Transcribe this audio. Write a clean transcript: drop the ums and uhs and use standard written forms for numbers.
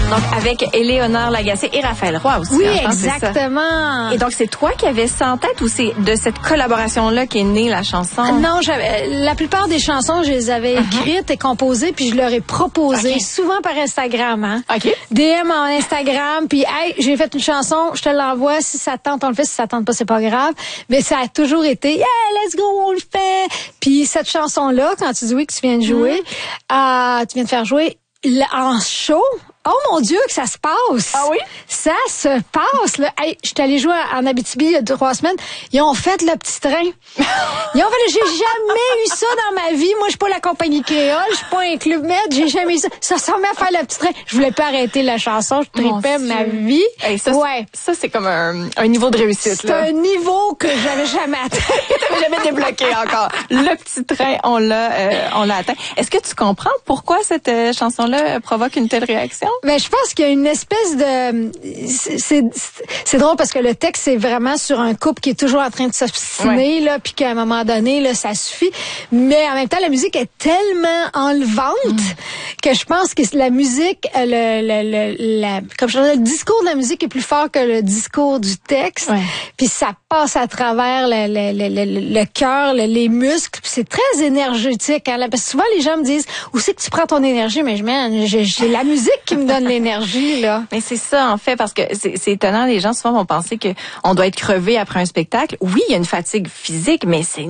Donc, avec Éléonore Lagacé et Raphaël Roy aussi. Oui, hein, exactement. Et donc, c'est toi qui avais ça en tête ou c'est de cette collaboration-là qu'est née la chanson? Non, la plupart des chansons, je les avais écrites et composées, puis je leur ai proposées, souvent par Instagram. Hein? OK. DM en Instagram, puis hey, j'ai fait une chanson, je te l'envoie, si ça tente, on le fait, si ça tente pas, c'est pas grave. Mais ça a toujours été, yeah, let's go, on le fait. Puis cette chanson-là, quand tu dis oui que tu viens de jouer, tu viens de faire jouer en show. Oh mon Dieu, que ça se passe! Ah oui? Ça se passe, là. Hey, je suis allée jouer en Abitibi il y a 3 semaines. Ils ont fait le petit train. J'ai jamais eu ça dans ma vie. Moi, je suis pas la compagnie créole, je suis pas un club med, j'ai jamais eu ça. Ça ressemblait à faire le petit train. Je voulais pas arrêter la chanson, je tripais ma vie. Hey, ça, ça, c'est comme un niveau de réussite, c'est un niveau que j'avais jamais atteint. T'avais jamais débloqué encore. Le petit train, on l'a atteint. Est-ce que tu comprends pourquoi cette chanson-là provoque une telle réaction? Mais je pense qu'il y a une espèce de... C'est drôle parce que le texte, c'est vraiment sur un couple qui est toujours en train de s'obstiner, là, puis qu'à un moment donné, là, ça suffit. Mais en même temps, la musique est tellement enlevante que je pense que la musique, comme je disais, le discours de la musique est plus fort que le discours du texte. Puis ça passe à travers le cœur, les muscles. Puis c'est très énergétique. Hein, parce que souvent, les gens me disent, où c'est que tu prends ton énergie? Mais j'ai la musique qui me donne l'énergie, là. Mais c'est ça, en fait, parce que c'est étonnant. Les gens, souvent, vont penser qu'on doit être crevé après un spectacle. Oui, il y a une fatigue physique, mais c'est